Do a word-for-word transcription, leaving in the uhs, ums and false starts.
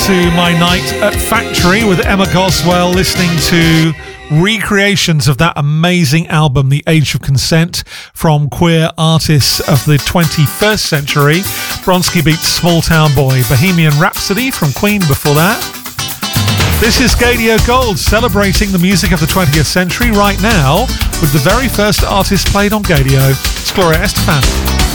to my night at Factory with Emma Goswell, listening to recreations of that amazing album, The Age of Consent, from queer artists of the twenty-first century. Bronski Beat's Small Town Boy, Bohemian Rhapsody from Queen before that. This is Gadio Gold, celebrating the music of the twentieth century right now with the very first artist played on Gadio. It's Gloria Estefan.